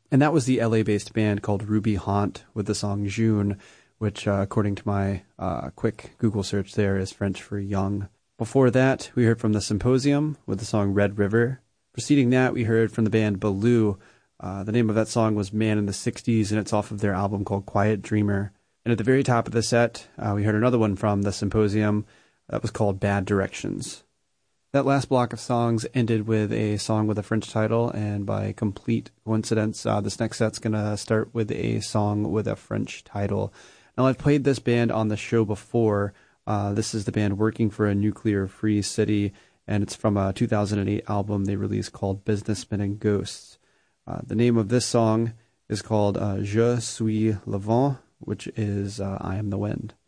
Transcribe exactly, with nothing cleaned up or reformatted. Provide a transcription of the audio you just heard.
And that was the L A-based band called Ruby Haunt with the song June, which, uh, according to my uh, quick Google search there, is French for young. Before that, we heard from the Symposium with the song Red River. Preceding that, we heard from the band Baloo. Uh, the name of that song was Man in the sixties, and it's off of their album called Quiet Dreamer. And at the very top of the set, uh, we heard another one from the Symposium that was called Bad Directions. That last block of songs ended with a song with a French title, and by complete coincidence, uh, this next set's going to start with a song with a French title. Now, I've played this band on the show before. Uh, this is the band Working for a Nuclear-Free City, and it's from a two thousand eight album they released called Businessmen and Ghosts. Uh, the name of this song is called uh, Je suis le vent, which is uh, I am the wind.